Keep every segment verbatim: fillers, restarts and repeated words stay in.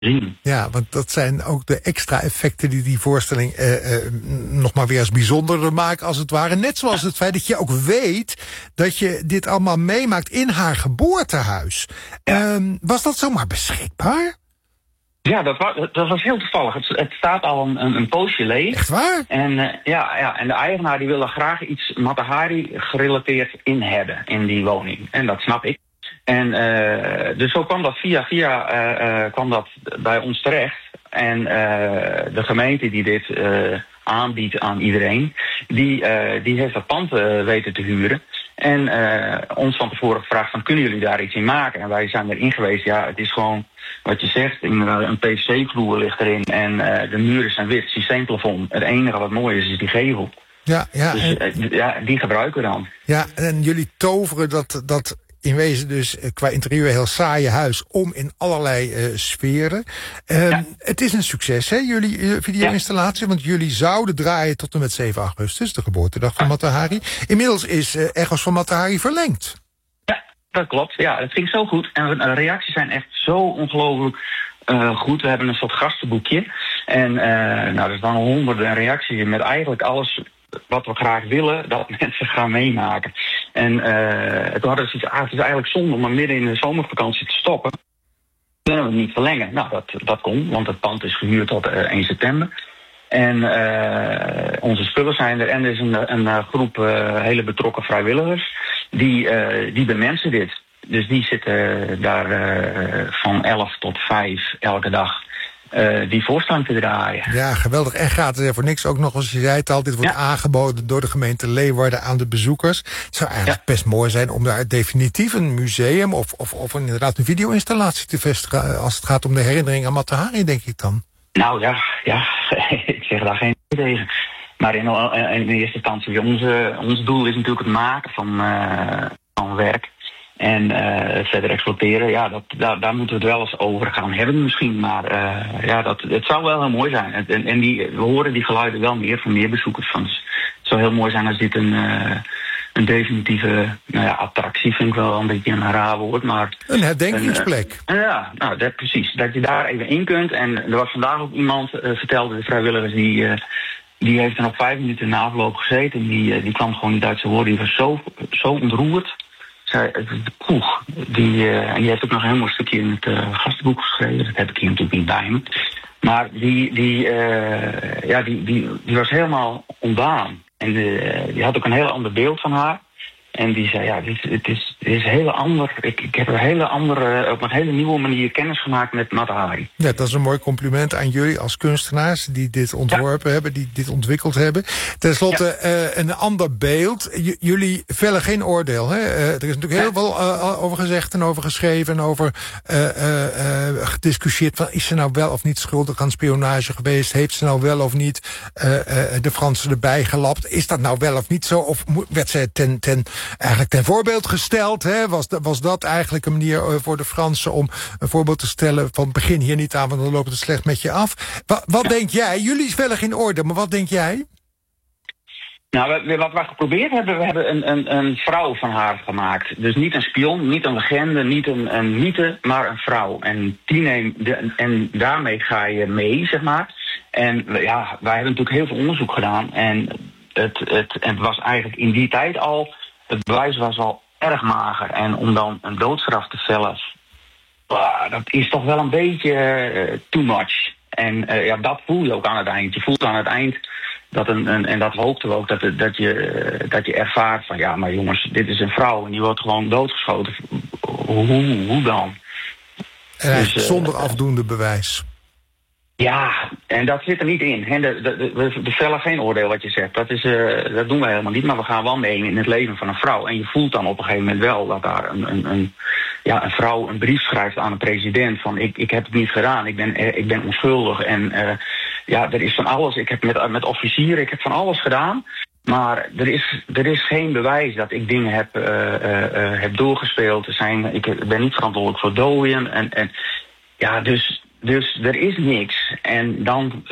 zien. Ja, want dat zijn ook de extra effecten die die voorstelling uh, uh, nog maar weer eens bijzonderder maken, als het ware. Net zoals het feit dat je ook weet dat je dit allemaal meemaakt in haar geboortehuis. Ja. Um, was dat zomaar beschikbaar? Ja, dat was, dat was heel toevallig. Het, het staat al een, een, een poosje leeg. Echt waar? En, uh, ja, ja, en de eigenaar die wilde graag iets Mata Hari gerelateerd in hebben in die woning. En dat snap ik. En uh, dus zo kwam dat via via uh, uh, kwam dat bij ons terecht. En uh, de gemeente die dit uh, aanbiedt aan iedereen, die, uh, die heeft dat pand uh, weten te huren. En uh, ons van tevoren gevraagd van, kunnen jullie daar iets in maken? En wij zijn erin geweest. Ja, het is gewoon wat je zegt. Inderdaad, een P V C-vloer ligt erin en uh, de muren zijn wit, systeemplafond. Het enige wat mooi is, is die gevel. Ja, ja. Dus uh, ja, die gebruiken we dan. Ja, en jullie toveren dat, dat in wezen dus qua interieur heel saaie huis om in allerlei uh, sferen. Um, ja. Het is een succes, hè, jullie uh, video-installatie, ja. Want jullie zouden draaien tot en met zeven augustus, de geboortedag van ja. Mata Hari. Inmiddels is uh, Echo's van Mata Hari verlengd. Ja, dat klopt. Ja, het ging zo goed. En de reacties zijn echt zo ongelooflijk uh, goed. We hebben een soort gastenboekje. En uh, nou, er staan honderden reacties met eigenlijk alles wat we graag willen, dat mensen gaan meemaken. En uh, toen hadden ze iets, ah, het is eigenlijk zonde om midden in de zomervakantie te stoppen. Kunnen we het niet verlengen? Nou, dat, dat kon, want het pand is gehuurd tot uh, één september. En uh, onze spullen zijn er. En er is een, een groep uh, hele betrokken vrijwilligers. Die, uh, die bemensen dit. Dus die zitten daar uh, van elf tot vijf elke dag. Uh, die voorstelling te draaien. Ja, geweldig. En gratis er voor niks. Ook nog, als je zei het al, dit wordt ja. aangeboden door de gemeente Leeuwarden aan de bezoekers. Het zou eigenlijk ja. best mooi zijn om daar definitief een museum of, of, of een, inderdaad een video-installatie te vestigen als het gaat om de herinnering aan Mata Hari, denk ik dan. Nou ja, ja, ik zeg daar geen tegen. Maar in, in de eerste instantie, onze, ons doel is natuurlijk het maken van, uh, van werk. En uh, verder exploiteren, ja, dat, daar, daar moeten we het wel eens over gaan hebben misschien. Maar uh, ja, dat, het zou wel heel mooi zijn. En, en die, we horen die geluiden wel meer van meer bezoekers. Van. Dus het zou heel mooi zijn als dit een, uh, een definitieve nou ja, attractie, vind ik wel een beetje een raar woord. Maar een herdenkingsplek. Uh, ja, nou, dat, precies. Dat je daar even in kunt. En er was vandaag ook iemand, uh, vertelde de vrijwilligers, die, uh, die heeft er nog vijf minuten na afloop gezeten. En die, uh, die kwam gewoon niet uit zijn woorden. Die was zo, zo ontroerd. Zij, de kroeg, die, uh, en die heeft ook nog een heel mooi stukje in het uh, gastenboek geschreven. Dat heb ik hier natuurlijk niet bij me. Maar die, die, uh, ja, die, die, die was helemaal ontdaan. En de, die had ook een heel ander beeld van haar. En die zei, ja, dit, het is, het is heel ander. Ik, ik heb een hele andere, op een hele nieuwe manier kennis gemaakt met Mata Hari. Ja, dat is een mooi compliment aan jullie als kunstenaars die dit ontworpen ja. hebben, die dit ontwikkeld hebben. Ten slotte, ja. uh, een ander beeld. J- jullie vellen geen oordeel, hè? Uh, er is natuurlijk heel veel uh, over gezegd en over geschreven en over uh, uh, uh, gediscussieerd van, is ze nou wel of niet schuldig aan spionage geweest? Heeft ze nou wel of niet uh, uh, de Fransen erbij gelapt? Is dat nou wel of niet zo? Of werd zij ten, ten eigenlijk ten voorbeeld gesteld, hè? Was, was dat eigenlijk een manier voor de Fransen om een voorbeeld te stellen van begin hier niet aan, want dan loopt het slecht met je af. Wat, wat denk jij? Jullie vellen geen orde, maar wat denk jij? Nou, we, wat we geprobeerd hebben, we hebben een, een, een vrouw van haar gemaakt. Dus niet een spion, niet een legende, niet een, een mythe, maar een vrouw. En, die neem, de, en daarmee ga je mee, zeg maar. En ja, wij hebben natuurlijk heel veel onderzoek gedaan. En het, het, het was eigenlijk in die tijd al, het bewijs was al erg mager. En om dan een doodstraf te vellen, uh, dat is toch wel een beetje uh, too much. En uh, ja, dat voel je ook aan het eind. Je voelt aan het eind dat een, een en dat hoopten we ook, dat, dat, je, dat je ervaart van, ja, maar jongens, dit is een vrouw en die wordt gewoon doodgeschoten. Hoe, hoe dan? En dus, uh, zonder afdoende bewijs. Ja, en dat zit er niet in. He, de, de, de, we vellen geen oordeel wat je zegt. Dat, is, uh, dat doen we helemaal niet. Maar we gaan wel mee in het leven van een vrouw. En je voelt dan op een gegeven moment wel dat daar een, een, een, ja, een vrouw een brief schrijft aan een president. Van ik, ik heb het niet gedaan. Ik ben, ik ben onschuldig. En uh, ja, er is van alles. Ik heb met, met officieren, ik heb van alles gedaan. Maar er is, er is geen bewijs dat ik dingen heb, uh, uh, uh, heb doorgespeeld. Er zijn, ik ben niet verantwoordelijk voor doden. En, en ja, dus... Dus er is niks. En dan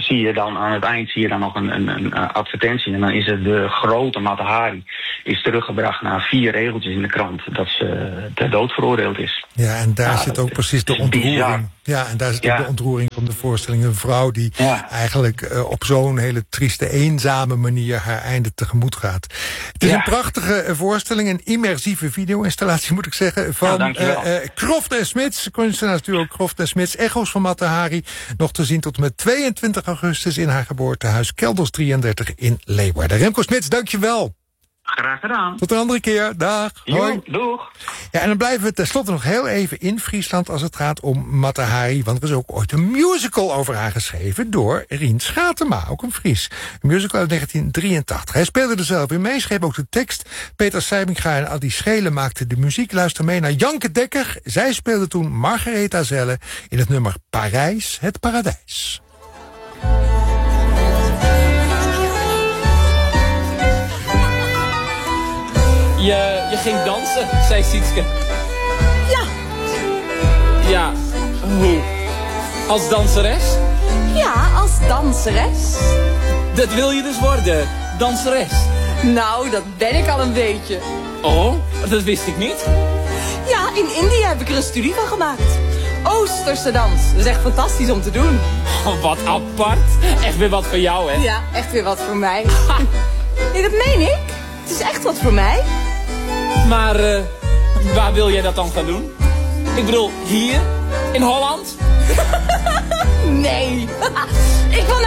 zie je dan aan het eind zie je dan nog een, een, een advertentie. En dan is het de grote Mata Hari is teruggebracht naar vier regeltjes in de krant. Dat ze ter dood veroordeeld is. Ja, en daar ja, zit ook precies de ontroering. Bizar. Ja, en daar zit ja. ook de ontroering van de voorstelling. Een vrouw die ja. eigenlijk uh, op zo'n hele trieste, eenzame manier haar einde tegemoet gaat. Het is ja. een prachtige uh, voorstelling, een immersieve video-installatie moet ik zeggen, van ja, uh, uh, Kroft en Smits, kunstenaarsduo Kroft en Smits, Echo's van Mata Hari, nog te zien tot en met tweeëntwintig augustus in haar geboortehuis Kelders drieëndertig in Leeuwarden. Remco Smits, dankjewel. Graag gedaan. Tot een andere keer. Dag. Hoi. Jo, doeg. Ja, en dan blijven we tenslotte nog heel even in Friesland als het gaat om Mata Hari. Want er is ook ooit een musical over haar geschreven door Rien Schatema, ook een Fries. Een musical uit negentien drieëntachtig. Hij speelde er zelf in mee, schreef ook de tekst. Peter Seiminga en Adi Schelen maakten de muziek. Luister mee naar Janke Dekker. Zij speelde toen Margaretha Zelle in het nummer Parijs, het paradijs. Je, je ging dansen, zei Sietske. Ja. Ja, hoe? Als danseres? Ja, als danseres. Dat wil je dus worden, danseres? Nou, dat ben ik al een beetje. Oh, dat wist ik niet. Ja, in India heb ik er een studie van gemaakt. Oosterse dans. Dat is echt fantastisch om te doen. Oh, wat apart. Echt weer wat voor jou, hè? Ja, echt weer wat voor mij. Nee, dat meen ik. Het is echt wat voor mij. Maar uh, waar wil jij dat dan gaan doen? Ik bedoel, hier? In Holland? Nee. Ik wil naar